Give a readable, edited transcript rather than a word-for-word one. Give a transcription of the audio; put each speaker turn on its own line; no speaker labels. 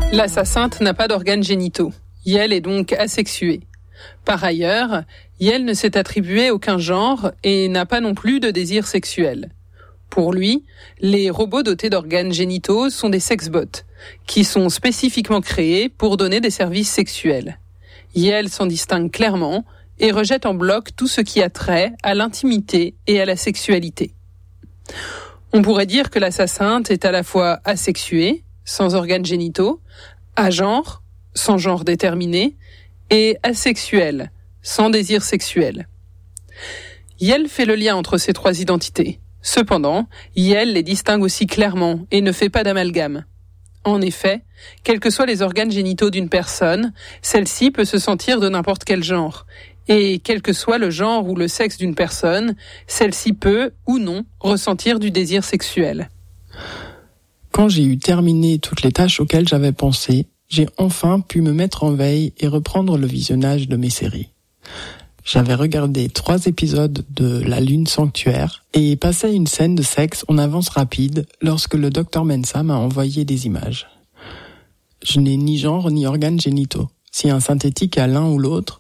La Sainte n'a pas d'organes génitaux. Yel est donc asexuée. Par ailleurs, Yel ne s'est attribué aucun genre et n'a pas non plus de désir sexuel. Pour lui, les robots dotés d'organes génitaux sont des sexbots, qui sont spécifiquement créés pour donner des services sexuels. Yel s'en distingue clairement et rejette en bloc tout ce qui a trait à l'intimité et à la sexualité. On pourrait dire que la Sainte est à la fois asexuée, sans organes génitaux, agenre, sans genre déterminé, et asexuelle, sans désir sexuel. Yel fait le lien entre ces trois identités. Cependant, Yel les distingue aussi clairement et ne fait pas d'amalgame. En effet, quels que soient les organes génitaux d'une personne, celle-ci peut se sentir de n'importe quel genre. Et quel que soit le genre ou le sexe d'une personne, celle-ci peut, ou non, ressentir du désir sexuel.
Quand j'ai eu terminé toutes les tâches auxquelles j'avais pensé, j'ai enfin pu me mettre en veille et reprendre le visionnage de mes séries. J'avais regardé 3 épisodes de La Lune Sanctuaire et passé une scène de sexe en avance rapide lorsque le Dr Mensah m'a envoyé des images. Je n'ai ni genre ni organes génitaux. Si un synthétique a l'un ou l'autre,